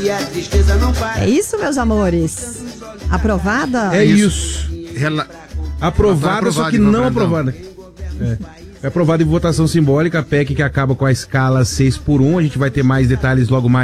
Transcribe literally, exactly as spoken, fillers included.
e a tristeza não para. É isso, meus amores? Aprovada? É isso. Ela... Aprovada, só que não aprovada. É. É aprovada em votação simbólica, a P E C que acaba com a escala seis por um. A gente vai ter mais detalhes logo mais.